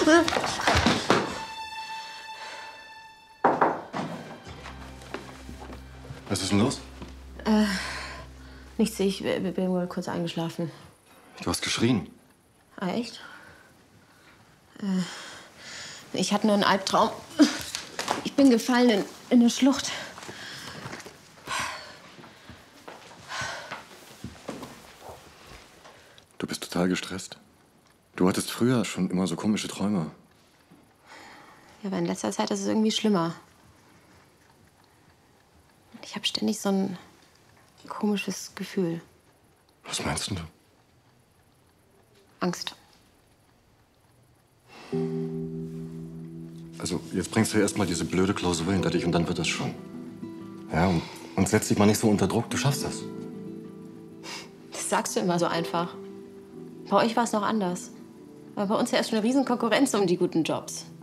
Was ist denn los? Nichts, ich bin wohl kurz eingeschlafen. Du hast geschrien. Ah, echt? Ich hatte nur einen Albtraum. Ich bin gefallen in eine Schlucht. Du bist total gestresst. Du hattest früher schon immer so komische Träume. Ja, aber in letzter Zeit ist es irgendwie schlimmer. Ich habe ständig so ein komisches Gefühl. Was meinst du? Angst. Also, jetzt bringst du erst mal diese blöde Klausur hinter dich und dann wird das schon. Ja, und setz dich mal nicht so unter Druck, du schaffst das. Das sagst du immer so einfach. Bei euch war es noch anders. Aber bei uns herrscht eine riesen Konkurrenz um die guten Jobs.